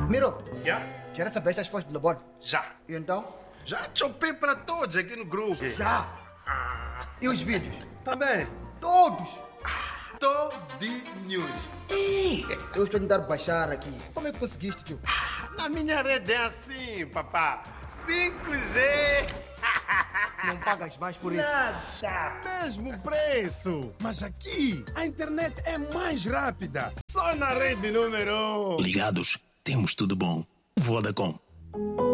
Miro, Já? já recebeste as fotos do Lebon? Já. E então? Já chopei para todos aqui no grupo. Já. E os vídeos? Também. Todos. Todinhos. Eu estou a tentar baixar aqui. Como é que conseguiste, tio? Na minha rede é assim, papá. 5G. Não pagas mais por isso? Nada. Mesmo preço. Mas aqui, a internet é mais rápida. Só na rede número 1. Ligados, temos tudo bom. Vodacom.